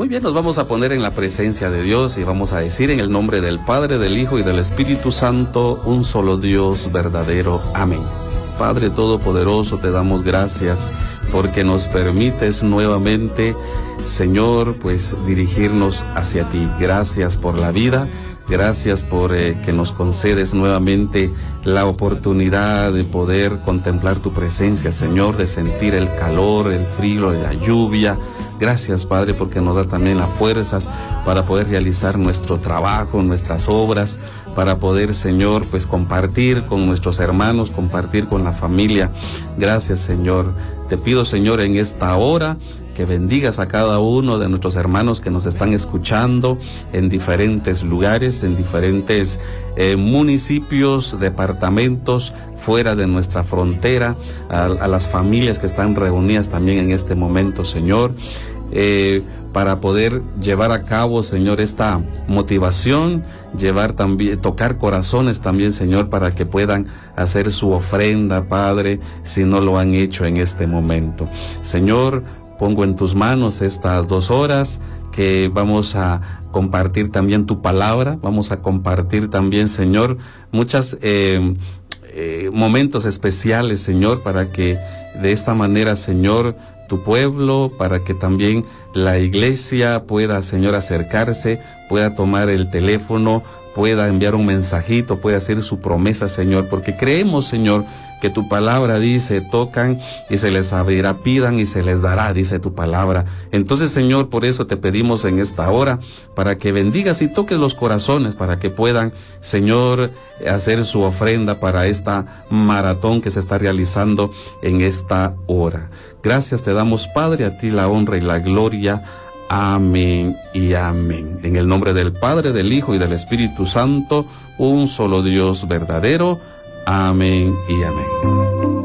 bien, nos vamos a poner en la presencia de Dios y vamos a decir en el nombre del Padre, del Hijo y del Espíritu Santo, un solo Dios verdadero. Amén. Padre Todopoderoso, te damos gracias porque nos permites nuevamente, Señor, pues dirigirnos hacia ti. Gracias por la vida. Gracias por que nos concedes nuevamente la oportunidad de poder contemplar tu presencia, Señor, de sentir el calor, el frío, la lluvia. Gracias, Padre, porque nos das también las fuerzas para poder realizar nuestro trabajo, nuestras obras, para poder, Señor, pues compartir con nuestros hermanos, compartir con la familia. Gracias, Señor. Te pido, Señor, en esta hora, que bendigas a cada uno de nuestros hermanos que nos están escuchando en diferentes lugares, en diferentes municipios, departamentos, fuera de nuestra frontera, a las familias que están reunidas también en este momento, Señor, para poder llevar a cabo, Señor, esta motivación, tocar corazones también, Señor, para que puedan hacer su ofrenda, Padre, si no lo han hecho en este momento. Señor, pongo en tus manos estas 2 horas que vamos a compartir también tu palabra, vamos a compartir también, Señor, muchos momentos especiales, Señor, para que de esta manera, Señor, tu pueblo, para que también la iglesia pueda, Señor, acercarse, pueda tomar el teléfono, pueda enviar un mensajito, pueda hacer su promesa, Señor, porque creemos, Señor, que tu palabra dice, tocan y se les abrirá, pidan y se les dará, dice tu palabra. Entonces, Señor, por eso te pedimos en esta hora, para que bendigas y toques los corazones, para que puedan, Señor, hacer su ofrenda para esta maratón que se está realizando en esta hora. Gracias te damos, Padre, a ti la honra y la gloria. Amén y amén. En el nombre del Padre, del Hijo y del Espíritu Santo, un solo Dios verdadero. Amén y amén.